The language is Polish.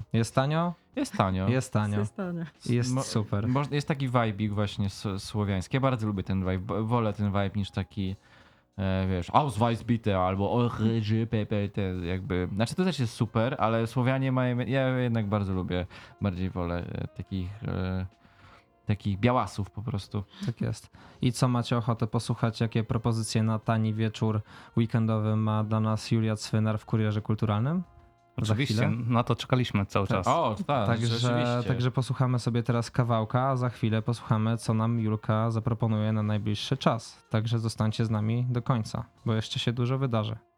Jest tanio? Jest tanio. Jest tanio. I jest Mo- super. Jest taki vibe'ik właśnie słowiański. Ja bardzo lubię ten vibe. Wolę ten vibe niż taki wiesz, Ausweisbitte albo jakby. Znaczy to też jest super, ale Słowianie mają. Ja jednak bardzo lubię, bardziej wolę takich białasów po prostu. Tak jest. I co macie ochotę posłuchać? Jakie propozycje na tani wieczór weekendowy ma dla nas Julia Cwynar w Kurierze Kulturalnym? Za Oczywiście, chwilę? na to czekaliśmy cały czas. O, tak, Także posłuchamy sobie teraz kawałka, a za chwilę posłuchamy, co nam Julka zaproponuje na najbliższy czas. Także zostańcie z nami do końca, bo jeszcze się dużo wydarzy.